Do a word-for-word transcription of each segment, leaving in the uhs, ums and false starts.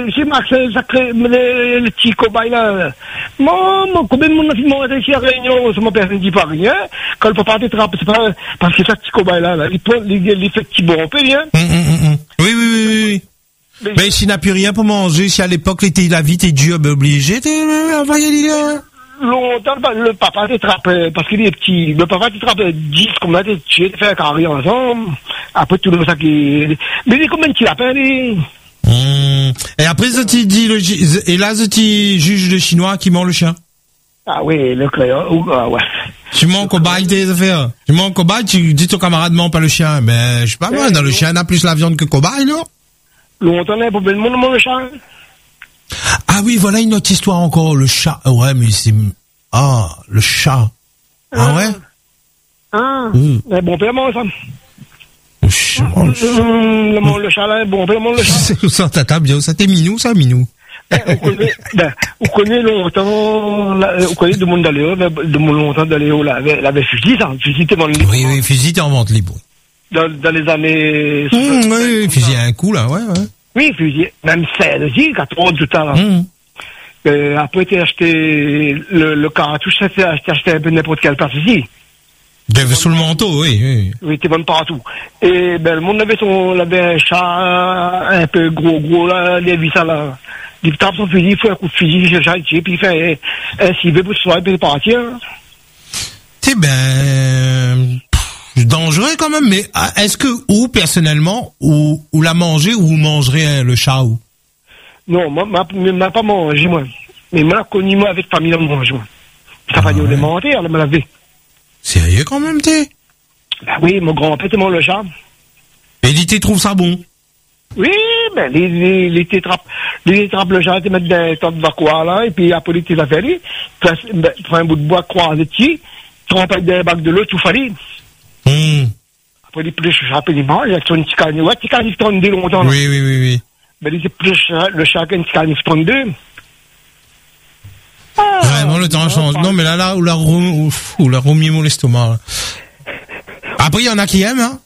C'est Max, sacré, le, le petit cobaye là. Moi, moi, combien de monde a filmé ici à Réunion, ça m'a personne dit pas rien. Quand le papa t'attrape, c'est pas, parce que ça, petit cobaye là, là, il prend, il, il fait petit bon, on peut bien. Hum, hum, hum. Oui, oui, oui, oui. Mais, mais s'il n'a plus rien pour manger, si à l'époque, l'été, la vie, t'es dur, ben, obligé, t'es, envoyé là. Longtemps, le papa t'attrape, parce qu'il est petit, le papa t'attrape dix, comme là, tu es fait un carré ensemble. Après, tout le monde, ça qui, mais il est combien de petits lapins, les? Mmh. Et après, ça t'y dit le, et là, ça t'y juge le chinois qui ment le chien. Ah oui, le créole, ah ouais. Tu mens cobaye tes affaires. Tu mens cobaye, tu dis ton camarade ment pas le chien. Mais, je sais pas, moi, dans le chien, on a plus la viande que cobaye, là. Longtemps, on a pour le monde, le chat. Ah oui, voilà une autre histoire encore, le chat. Ouais, mais c'est, ah, le chat. Ah ouais? Ah. Mmh. Mais bon, père, moi, ça. Le chat, le, le, le chat là, bon, vraiment le chat. C'est ça, ta table, bien, ça t'es minou, ça, minou. Ben, on connaît, ben, on connaît longtemps, là, on connaît de monde d'aller, de monde longtemps d'aller, là, avec, avec fusil, ça, fusil, t'es vendu. Oui, oui, fusil, t'es en vente libre. Dans, dans les années, mmh, oui, oui, fusil à un coup, là, ouais, ouais. Oui, fusil, même seize aussi, quatorze, tout à l'heure. Mmh. Euh, après, t'es acheté, le, le cartouche, ça, t'es acheté, acheté un peu n'importe quelle place ici. Sous le manteau, oui, oui. Oui, t'es bonne partout. Et, ben, le monde avait son, avait un chat, un peu gros, gros, là, il a vu ça, là. Il tape son fusil, il fait un coup de fusil, il cherche, puis il fait un, un civet pour se soigner, puis il partir. C'est ben, pff, dangereux quand même, mais est-ce que, ou, personnellement, ou, ou la manger, ou mangerait le chat, ou? Non, moi, m'a, m'a pas mangé, moi. Mais m'a connu, moi, avec famille, on mange, moi. Ça ah, va dire ouais. alimentaire, elle m'a lavé. Sérieux quand même, t'es? Ben oui, mon grand-père, c'est mon le chat. Et il te trouve ça bon? Oui, ben, les, les, les tétrapes, les tétrapes, le chat, tu mets dans un tas de vacuois, là, et puis après, tu les affaires, tu prends un bout de bois croisé dessus, tu remplis d'un bac de l'eau, tout fallu. Mmh. Après, les plus, le chat, il mange, il y a son petit canif, ouais, petit canif trente-deux longtemps. Oui, oui, oui, oui. Ben, les plus, le chat, un petit canif trente-deux. Ah, vraiment, le temps change. Non, mais là, là, où la roue, où la roue mon l'estomac. Après, il y en a qui aiment, hein.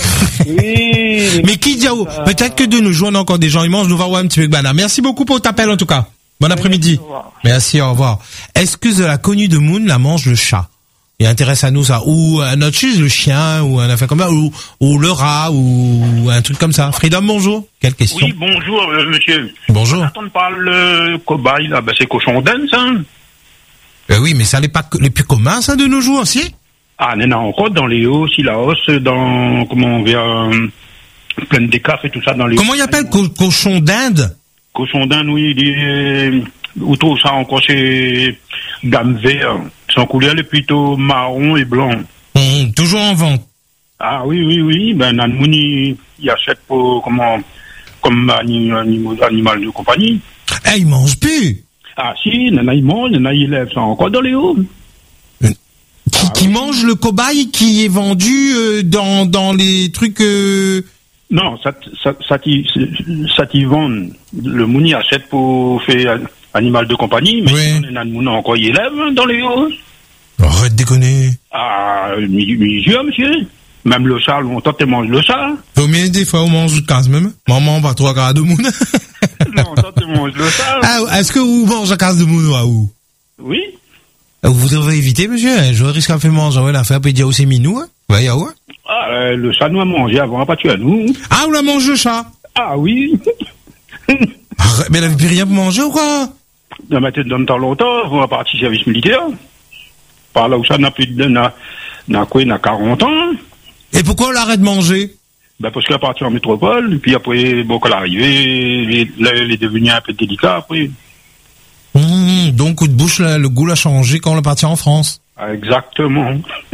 Oui. Mais qui dit, oh, peut-être que de nos jours, on a encore des gens, ils mangent, nous va voir un petit peu de banane. Merci beaucoup pour ton appel, en tout cas. Bon après-midi. Merci, au revoir. Est-ce que la connue de Moon la mange le chat? Il intéresse à nous, ça. Ou un autre chose, le chien, ou un affaire comme ça, ou, ou le rat, ou un truc comme ça. Freedom, bonjour. Quelle question? Oui, bonjour, euh, monsieur. Bonjour. Quand on parle le cobaye, là, ben, c'est cochon d'Inde, ça. Euh, oui, mais ça n'est pas les plus communs, ça, de nos jours, aussi? Ah, il y en a encore dans les hauts, si la hausse, dans, comment on vient, euh, plein de décaf et tout ça dans les. Comment il appelle co- cochon d'Inde? Cochon d'Inde, oui, il est, ou trouve ça encore chez gamme vert. Son couleur est plutôt marron et blanc. Mmh, toujours en vente. Ah oui, oui, oui, ben, Nanmouni, il achète pour, comment, comme animal, animal de compagnie. Eh, il mange plus. Ah si, il y en a, il mange, il y en a, il lève ça encore dans les hauts. Qui, ah, qui oui. mange le cobaye qui est vendu euh, dans dans les trucs. Euh... Non, ça ça ça t'y ça t'y vend. Le mouni achète pour faire animal de compagnie, mais oui. On a mouni encore il élève dans les hauts. Arrête de déconner. Ah, monsieur, monsieur. Même le chat, longtemps tu manges le chat. Combien des fois on mange quinze même? Maman pas trois quarts de moune. Longtemps tu manges le chat. Ah, est-ce que vous mangez à quinze de moune ou? Oui. Vous devez éviter, monsieur. Je risque à faire manger, ouais, la faire peut dire aussi minou, hein. Ouais, y'a ouais. Ah, euh, le chat nous a mangé avant, pas tué à nous. Ah, on l'a mangé, le chat? Ah, oui. Arrête, mais il n'avait plus rien pour manger ou quoi? Non, mais dans le temps longtemps, on va partir service militaire. Par là où ça n'a plus de, n'a, n'a quoi, n'a quarante ans. Et pourquoi on l'arrête de manger? Ben, parce qu'il est parti en métropole, et puis après, bon, quand il est arrivé, il est devenu un peu délicat, après. Mmh, donc, coup de bouche, là, le goût l'a changé quand on est parti en France. Exactement.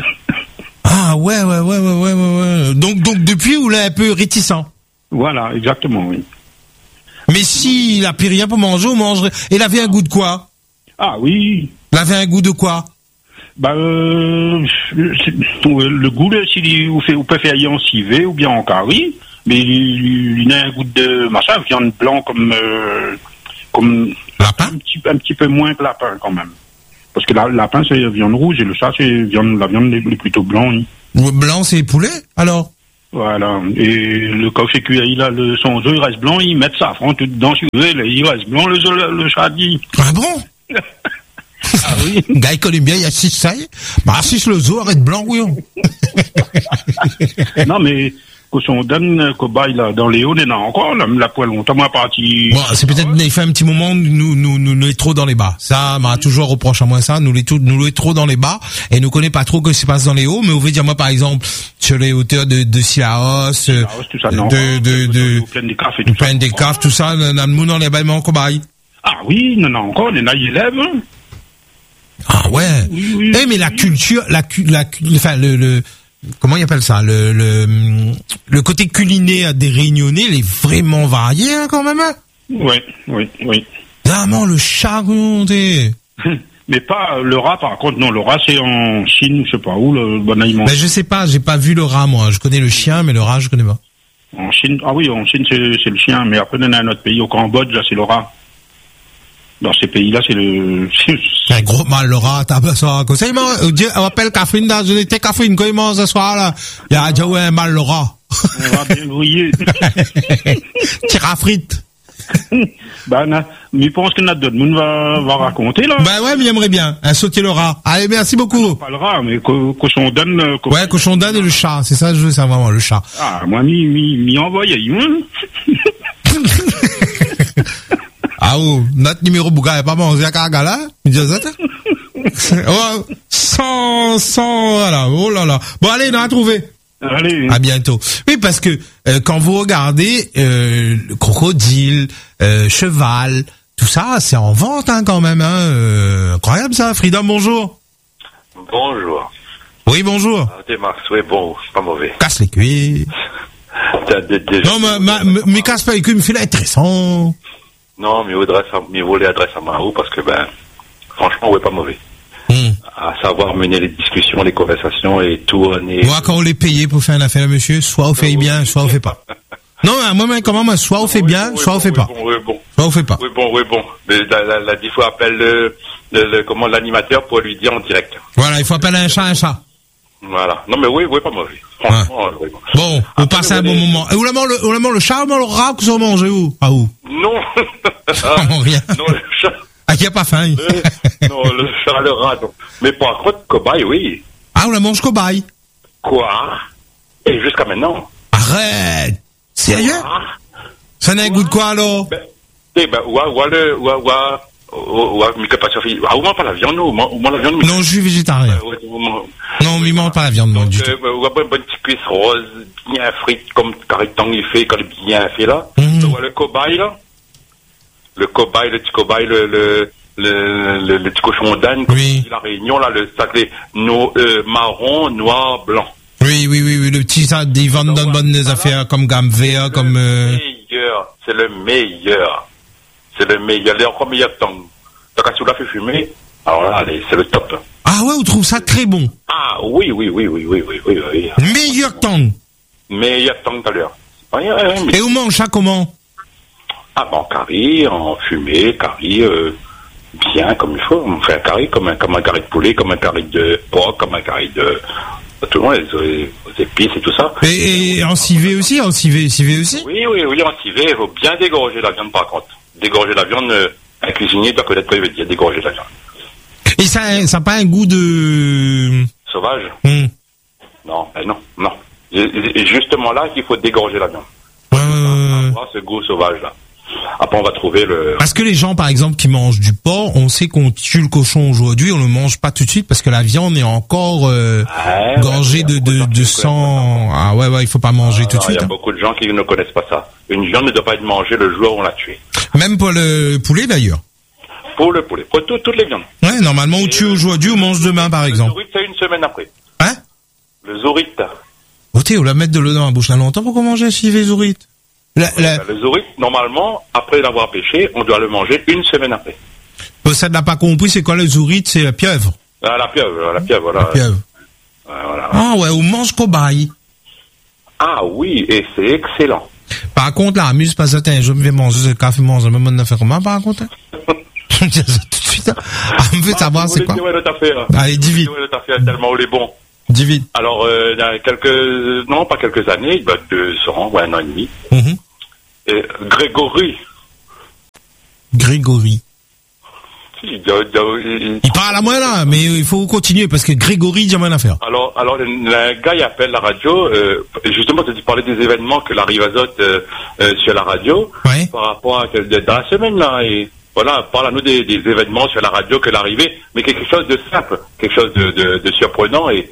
Ah, ouais, ouais, ouais, ouais, ouais, ouais. Donc, donc, depuis, vous l'avez un peu réticent. Voilà, exactement, oui. Mais si il a plus rien pour manger, on mangerait. Et il avait un goût de quoi? Ah, oui. Il avait un goût de quoi? Ben, euh, le goût, là, s'il vous fait, vous peut faire en civet ou bien en curry, mais il, il a un goût de machin, viande blanc comme, euh, comme, lapin? Un petit, un petit peu moins que lapin, quand même. Parce que la, lapin, c'est viande rouge et le chat, c'est viande, la viande est plutôt blanc, oui. Blanc, c'est poulet, alors? Voilà. Et le coq écueil, là, le, son œuf, il reste blanc, ils mettent ça, franc, tout dedans, il reste blanc, le, le, le chat dit. Ah bon? Ah oui. Gars, il connaît bien, il y a six ça y est. Bah, six le zoo, arrête blanc, oui. Non, mais, cochon donne, cobaye, là, dans les hauts, il y en a encore, là, la poêle longtemps, moi, parti. Bon, c'est peut-être, il fait un petit moment, nous, nous, nous, nous est trop dans les bas. Ça, m'a toujours reproche à moi ça, nous les tout, nous est trop dans les bas, et nous connaît pas trop ce qui se passe dans les hauts, mais on veut dire, moi, par exemple, sur les hauteurs de, de Silaos, Silaos, tout ça, non. de, de, de, plein des caves et tout plein des caves, tout ça, on a le monde dans les bas, mais en cobaye. Ah oui, non, non, encore, il y en a, ils élèvent, hein. Ah ouais. Oui, oui, eh mais la culture, la la, enfin le, le comment il appelle ça, le le le côté culinaire des Réunionnais, il est vraiment varié hein, quand même. Hein. Oui, oui, oui. Vraiment le charbon, mais pas le rat par contre, non, le rat c'est en Chine, je sais pas où le bon aliment. Ben je sais pas, j'ai pas vu le rat moi, je connais le chien mais le rat je connais pas. En Chine, ah oui, en Chine c'est c'est le chien, mais après dans un autre pays au Cambodge là c'est le rat. Dans ces pays-là, c'est le... C'est un gros mal, le rat, t'as pas ça. Comme ça, il m'appelle Catherine, dans une été Catherine, quand il mange ce soir, là. Il a dit, ouais, mal, le rat. On va bien briller. Tire à frites. Ben, mais je pense que notre d'autres monde va, va raconter, là. Ben ouais, mais j'aimerais bien. Un sauter le rat. Allez, merci beaucoup. Pas le rat, mais co cochon donne... Euh, co ouais, cochon donne et le chat. C'est ça, je veux savoir, moi, le chat. Ah, moi, m'y, m'y, m'y envoyé, hein. Ah oh, notre numéro Bouga est pas mangé à Kargala, il dit ça. Oh, sans, sans, voilà, oh là là. Bon, allez, on a trouvé. Allez. À bientôt. Oui, parce que euh, quand vous regardez euh, le crocodile, euh, cheval, tout ça, c'est en vente hein, quand même. Hein, euh, incroyable ça. Freedom, bonjour. Bonjour. Oui, bonjour. Ah, t'es Max, oui, bon, pas mauvais. Casse les cuits. Non, mais ma, ma, mais casse pas les cuits, me fait intéressant. Non, mais il vaut les adresses à Marou parce que, ben, franchement, ouais, pas mauvais. Mmh. À savoir mener les discussions, les conversations et tourner. Moi, quand on les payait pour faire une affaire, monsieur, soit on fait bien, soit on fait pas. Non, moi, moi, comment, moi, soit on fait bien, oui, soit bon, on fait oui, pas. Bon, oui, bon. Soit on fait pas. Oui, bon, oui, bon. Mais la, la, la, il faut appeler le, le, le, comment, l'animateur pour lui dire en direct. Voilà, il faut appeler un chat, un chat. Voilà. Non, mais oui, oui, pas mauvais. Franchement, ouais. Oui, bon. Bon, vous passez un bon moment. Et où la mort, le, où la mort, le chat, ou le rat, que vous mangez où? Ah, où? Non. Ah, rien. Non, le chat. Ah, qui a pas faim? Le, non, le chat, le rat, non. Mais par contre, cobaye, oui. Ah, on la mange cobaye. Quoi? Et jusqu'à maintenant. Arrête! Sérieux? Ça n'a un goût de quoi, alors? Ben, eh ben, ouah, ouah, le, ouah, ouah, ouah, mais que pas sur fille. Ah, ou mange pas la viande, ou mange la viande. Non, je suis végétarien. Euh, ouais, ou, non, mais il mange pas la viande, moi, du euh, tout. Ouah, une bonne petite cuisse rose, bien frite, comme carrément il fait, quand il est bien fait, là. Mmh. Ouah, le cobaye, là. Le cobaye, le petit cobaye, le, le, le, le, le petit cochon d'âne, oui. La Réunion, là, le sacré, no, euh, marron, noir, blanc. Oui, oui, oui, oui, le petit, ça, ils vendent dans de bonnes affaires, comme gamme V A, comme, euh... meilleur, c'est le meilleur. C'est le meilleur, il est encore meilleur que ton. T'as qu'à la fait fumer, alors là, allez, c'est le top. Ah ouais, on trouve ça très bon. Ah, oui, oui, oui, oui, oui, oui, oui, oui. Meilleur tang. Meilleur tang tout à l'heure. Oui, oui, oui, mais... Et on mange ça comment? Ah, ben, en curry, en fumée, curry, euh, bien, comme il faut. On fait un curry comme un, comme un curry de poulet, comme un curry de porc, comme un curry de, tout le monde, les, les épices et tout ça. Et, et en civet aussi, en civet, civet aussi? Oui, oui, oui, en civet, il faut bien dégorger la viande par contre. Dégorger la viande, euh, un cuisinier doit connaître ce que veut dire, dégorger la viande. Et ça, ça n'a pas un goût de... Sauvage? Mmh. Non, ben non, non. Et justement là qu'il faut dégorger la viande. Euh... Avoir ce goût sauvage là. Après on va trouver le... Parce que les gens par exemple qui mangent du porc, on sait qu'on tue le cochon aujourd'hui, on le mange pas tout de suite parce que la viande est encore euh, ouais, gorgée ouais, de, de, de sang. Ah ouais, ouais, il faut pas manger ah, tout de suite. Il y a hein. beaucoup de gens qui ne connaissent pas ça. Une viande ne doit pas être mangée le jour où on l'a tuée. Même pour le poulet d'ailleurs. Pour le poulet, pour tout, toutes les viandes. Ouais, normalement on tue aujourd'hui, on mange demain par exemple. Le zourite c'est une semaine après. Hein? Le zourite. Oh t'es, on la mettre de l'eau dans la bouche là longtemps pour qu'on mange un civet zourite. La, la... Le zourite, normalement, après l'avoir pêché, on doit le manger une semaine après. Ça n'a pas compris, c'est quoi le zourite? C'est la pieuvre. Ah, la pieuvre, la pieuvre, voilà. La pieuvre. Ouais, voilà. Ah ouais, on mange cobaye. Ah oui, et c'est excellent. Par contre, là, amuse pas ça, je me vais manger ce café, manger, même on a fait comment, par contre? Je me dis ça tout de suite. Ah, on veut savoir c'est quoi. Allez, dis vite. Tellement il est bon. Dis vite. Alors, euh, il y a quelques, non, pas quelques années, il doit être deux ans, ou un an et demi. Mm-hmm. Et Grégory. Grégory. Il, il, il, il parle à moi là, mais il faut continuer parce que Grégory, il y a rien à faire. Alors, alors, le, le gars, il appelle la radio, euh, justement, tu parlais des événements que la Rivazote euh, euh, sur la radio, ouais. par rapport à dans la semaine là, et voilà, parle à nous des, des événements sur la radio que l'arrivée, mais quelque chose de simple, quelque chose de, de, de surprenant et